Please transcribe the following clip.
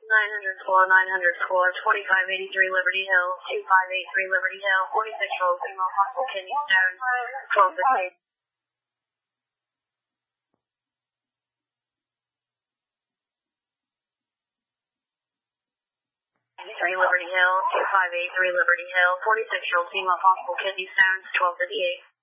900 score, 2583 Liberty Hill, 2583 Liberty Hill, 46-year-old female hospital kidney stones, 12 to 8. 3 Liberty Hill, 2583 Liberty Hill, 46-year-old female hospital kidney stones, 12 to 8.